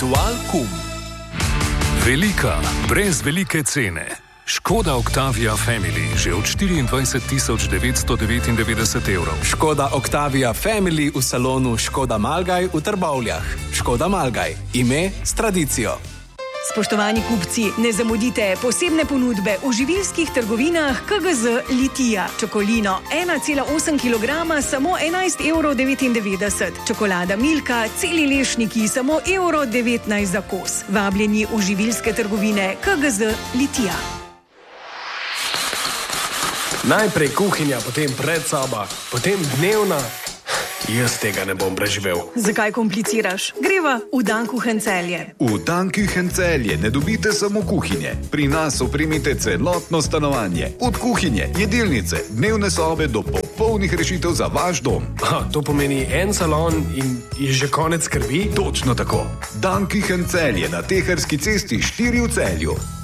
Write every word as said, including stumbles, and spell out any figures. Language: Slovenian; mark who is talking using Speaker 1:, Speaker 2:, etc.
Speaker 1: Mutual Kum.
Speaker 2: Velika, brez velike cene. Škoda Octavia Family že od štiriindvajset tisoč devetsto devetindevetdeset evrov.
Speaker 1: Škoda Octavia Family v salonu Škoda Malgaj v Trbovljah. Škoda Malgaj. Ime s tradicijo.
Speaker 3: Spoštovani kupci, ne zamudite posebne ponudbe v živilskih trgovinah K G Z Litija. Čokolino ena cela osem kilograma samo enajst evrov devetindevetdeset. Čokolada Milka, celi lešniki samo evro devetnajst za kos. Vabljeni v živilske trgovine K G Z Litija.
Speaker 4: Najprej kuhinja, potem predsoba, potem dnevna. Jaz tega ne bom preživel.
Speaker 3: Zakaj kompliciraš? Greva v Dan Kuchen Celje.
Speaker 5: V Dan Kuchen Celje ne dobite samo kuhinje. Pri nas opremite celotno stanovanje. Od kuhinje, jedilnice, dnevne sobe do popolnih rešitev za vaš dom.
Speaker 4: Ha, to pomeni en salon in je že konec skrbi?
Speaker 5: Točno tako. Dan Kuchen Celje na Teharski cesti štiri v Celju.